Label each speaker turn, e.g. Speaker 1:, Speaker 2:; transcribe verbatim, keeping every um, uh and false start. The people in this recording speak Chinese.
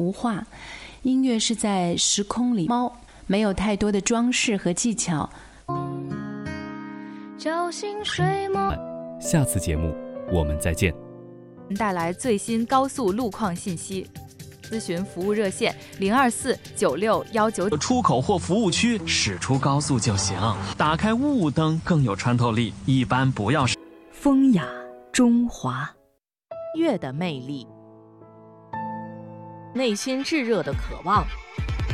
Speaker 1: 无话，音乐是在时空里猫，没有太多的装饰和技巧。
Speaker 2: 叫醒睡梦。
Speaker 3: 下次节目我们再见。
Speaker 4: 带来最新高速路况信息，咨询服务热线零二四九六幺九。
Speaker 5: 出口或服务区驶出高速就行，打开雾雾灯更有穿透力，一般不要。
Speaker 6: 风雅中华，
Speaker 7: 乐的魅力，内心炙热的渴望，